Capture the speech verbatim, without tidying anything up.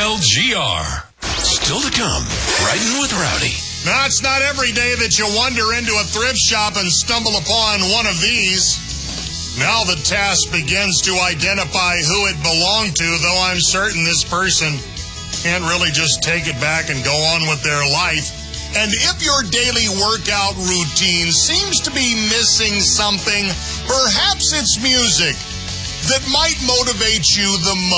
L G R. Still to come, Riding with Rowdy. Now, it's not every day that you wander into a thrift shop and stumble upon one of these. Now the task begins to identify who it belonged to, though I'm certain this person can't really just take it back and go on with their life. And if your daily workout routine seems to be missing something, perhaps it's music that might motivate you the most.